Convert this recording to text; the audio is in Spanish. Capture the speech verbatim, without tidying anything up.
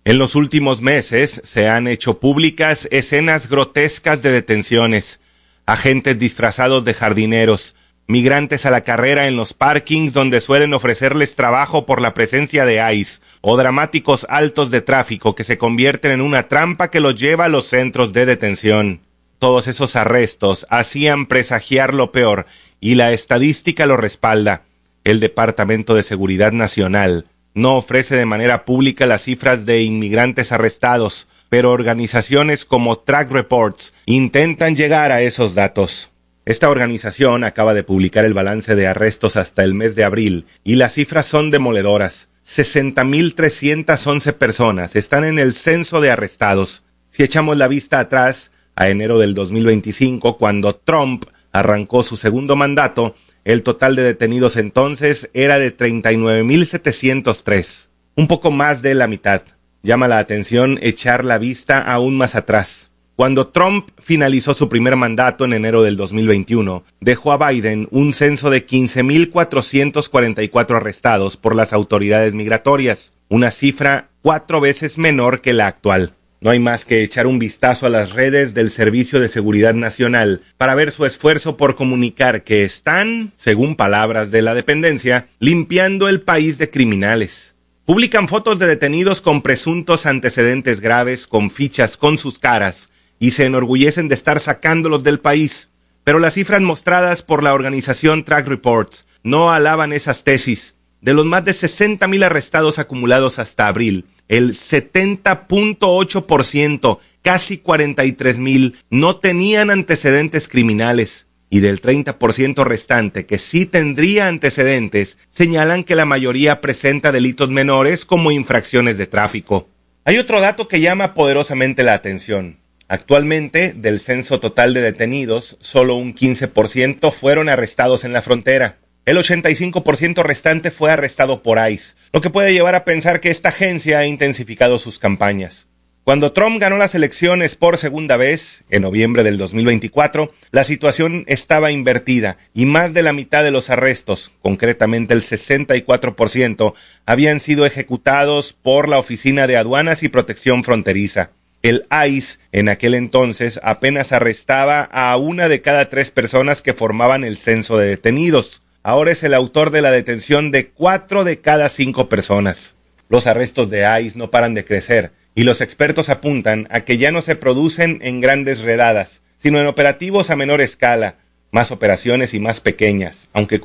En los últimos meses se han hecho públicas escenas grotescas de detenciones, agentes disfrazados de jardineros, migrantes a la carrera en los parkings donde suelen ofrecerles trabajo por la presencia de ICE, o dramáticos altos de tráfico que se convierten en una trampa que los lleva a los centros de detención. Todos esos arrestos hacían presagiar lo peor, y la estadística lo respalda. El Departamento de Seguridad Nacional no ofrece de manera pública las cifras de inmigrantes arrestados, pero organizaciones como Track Reports intentan llegar a esos datos. Esta organización acaba de publicar el balance de arrestos hasta el mes de abril, y las cifras son demoledoras. sesenta mil trescientas once personas están en el censo de arrestados. Si echamos la vista atrás, a enero del dos mil veinticinco, cuando Trump arrancó su segundo mandato, el total de detenidos entonces era de treinta y nueve mil setecientos tres, un poco más de la mitad. Llama la atención echar la vista aún más atrás. Cuando Trump finalizó su primer mandato en enero del dos mil veintiuno, dejó a Biden un censo de quince mil cuatrocientos cuarenta y cuatro arrestados por las autoridades migratorias, una cifra cuatro veces menor que la actual. No hay más que echar un vistazo a las redes del Servicio de Seguridad Nacional para ver su esfuerzo por comunicar que están, según palabras de la dependencia, limpiando el país de criminales. Publican fotos de detenidos con presuntos antecedentes graves con fichas con sus caras y se enorgullecen de estar sacándolos del país. Pero las cifras mostradas por la organización Track Reports no alaban esas tesis. De los más de sesenta mil arrestados acumulados hasta abril, el setenta punto ocho por ciento, casi cuarenta y tres mil, no tenían antecedentes criminales, y del treinta por ciento restante que sí tendría antecedentes, señalan que la mayoría presenta delitos menores como infracciones de tráfico. Hay otro dato que llama poderosamente la atención. Actualmente, del censo total de detenidos, solo un quince por ciento fueron arrestados en la frontera. El ochenta y cinco por ciento restante fue arrestado por ICE, lo que puede llevar a pensar que esta agencia ha intensificado sus campañas. Cuando Trump ganó las elecciones por segunda vez, en noviembre del dos mil veinticuatro, la situación estaba invertida y más de la mitad de los arrestos, concretamente el sesenta y cuatro por ciento, habían sido ejecutados por la Oficina de Aduanas y Protección Fronteriza. El ICE en aquel entonces apenas arrestaba a una de cada tres personas que formaban el censo de detenidos. Ahora es el autor de la detención de cuatro de cada cinco personas. Los arrestos de ICE no paran de crecer, y los expertos apuntan a que ya no se producen en grandes redadas, sino en operativos a menor escala, más operaciones y más pequeñas, aunque